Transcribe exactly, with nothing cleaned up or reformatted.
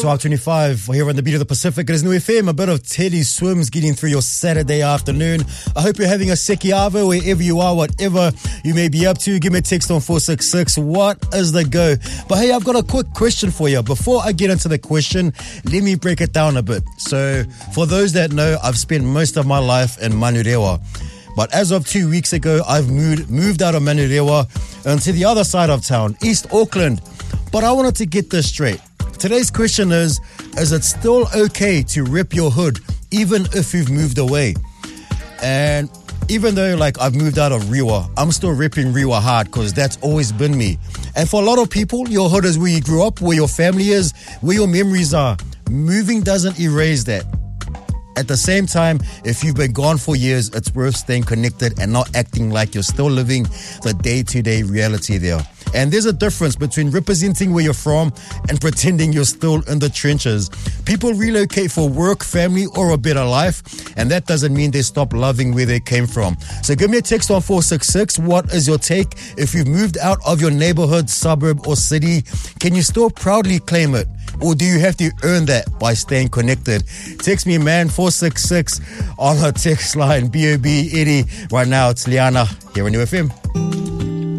twelve twenty-five here on the Beat of the Pacific. It is New F M, a bit of Teddy Swims getting through your Saturday afternoon. I hope you're having a sekiava wherever you are, whatever you may be up to. Give me a text on four six six. What is the go? But hey, I've got a quick question for you. Before I get into the question, let me break it down a bit. So for those that know, I've spent most of my life in Manurewa. But as of two weeks ago, I've moved, moved out of Manurewa and to the other side of town, East Auckland. But I wanted to get this straight. Today's question is, is it still okay to rep your hood even if you've moved away? And even though like I've moved out of Rewa, I'm still repping Rewa hard because that's always been me. And for a lot of people, your hood is where you grew up, where your family is, where your memories are. Moving doesn't erase that. At the same time, if you've been gone for years, it's worth staying connected and not acting like you're still living the day-to-day reality there. And there's a difference between representing where you're from and pretending you're still in the trenches. People relocate for work, family, or a better life, and that doesn't mean they stop loving where they came from. So give me a text on four six six. What is your take? If you've moved out of your neighborhood, suburb, or city, can you still proudly claim it? Or do you have to earn that by staying connected? Text me, man, four six six on her text line, B O B Eddie. Right now, it's Liana here on U F M.